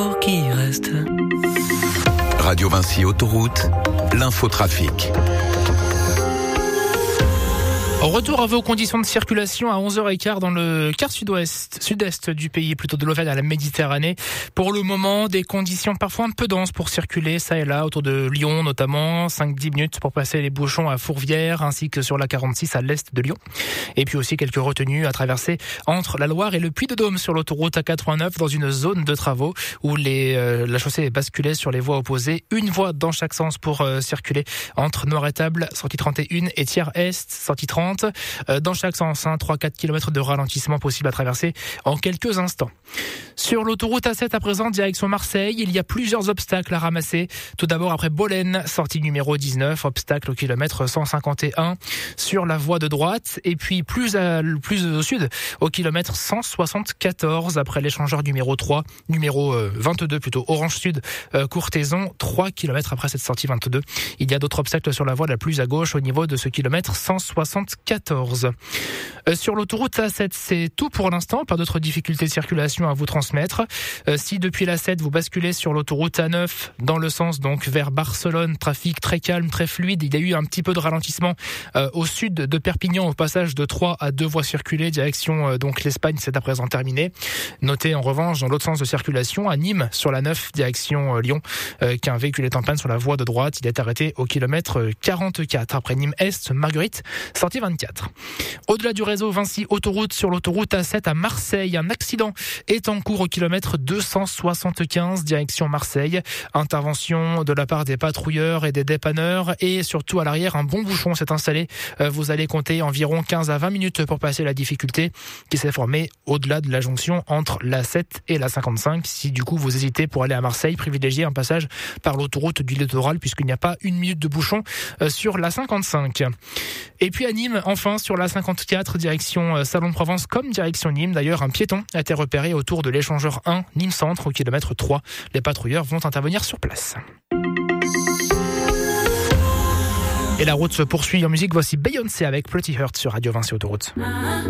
qui reste. Radio Vinci Autoroute, l'infotrafic. Retour à vos conditions de circulation à 11h15 dans le quart sud-est du pays, plutôt de l'Auvergne à la Méditerranée. Pour le moment, des conditions parfois un peu denses pour circuler, ça et là, autour de Lyon notamment, 5-10 minutes pour passer les bouchons à Fourvière, ainsi que sur la 46 à l'est de Lyon. Et puis aussi quelques retenues à traverser entre la Loire et le Puy-de-Dôme sur l'autoroute A89 dans une zone de travaux où la chaussée est basculée sur les voies opposées. Une voie dans chaque sens pour circuler entre Noiretable, sortie 31 et Thiers-Est, sortie 30. Dans chaque sens, 3-4 km de ralentissement possible à traverser en quelques instants. Sur l'autoroute A7 à présent, direction Marseille, il y a plusieurs obstacles à ramasser. Tout d'abord après Bolène, sortie numéro 19, obstacle au kilomètre 151 sur la voie de droite. Et puis plus au sud, au kilomètre 174 après l'échangeur numéro 22 plutôt, Orange Sud, Courthézon, 3 km après cette sortie 22. Il y a d'autres obstacles sur la voie la plus à gauche au niveau de ce kilomètre 174. Sur l'autoroute A7, c'est tout pour l'instant, pas d'autres difficultés de circulation à vous transmettre. Si depuis l'A7 vous basculez sur l'autoroute A9 dans le sens donc vers Barcelone, trafic très calme, très fluide, il y a eu un petit peu de ralentissement au sud de Perpignan au passage de 3 à 2 voies circulées, direction donc l'Espagne, c'est à présent terminé. Notez en revanche dans l'autre sens de circulation à Nîmes sur la 9 direction Lyon qu'un véhicule est en panne sur la voie de droite, il est arrêté au kilomètre 44 après Nîmes Est, Marguerite, sortie 24. Au-delà du réseau Vinci Autoroute, sur l'autoroute A7 à Marseille, un accident est en cours au kilomètre 275 direction Marseille. Intervention de la part des patrouilleurs et des dépanneurs et surtout à l'arrière, un bon bouchon s'est installé. Vous allez compter environ 15 à 20 minutes pour passer la difficulté qui s'est formée au-delà de la jonction entre la 7 et la 55. Si du coup vous hésitez pour aller à Marseille, privilégiez un passage par l'autoroute du littoral puisqu'il n'y a pas une minute de bouchon sur la 55. Et puis à Nîmes, enfin sur la 54, direction Salon de Provence comme direction Nîmes. D'ailleurs, un piéton a été repéré autour de l'échangeur 1, Nîmes Centre, au kilomètre 3. Les patrouilleurs vont intervenir sur place. Et la route se poursuit en musique. Voici Beyoncé avec Pretty Hurt sur Radio Vinci Autoroute.